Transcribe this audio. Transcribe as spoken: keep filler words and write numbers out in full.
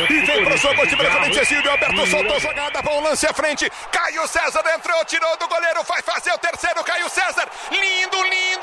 E vem para sua costa diretamente, Silvio Alberto soltou jogada, bom lance à frente. Caio César entrou, tirou do goleiro, vai fazer o terceiro. Caio César, lindo, lindo.